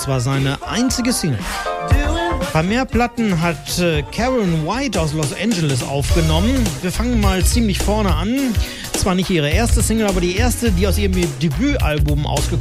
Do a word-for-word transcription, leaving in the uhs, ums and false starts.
Das war seine einzige Single. Ein paar mehr Platten hat äh, Karen White aus Los Angeles aufgenommen. Wir fangen mal ziemlich vorne an. Zwar nicht ihre erste Single, aber die erste, die aus ihrem Debütalbum ausgekommen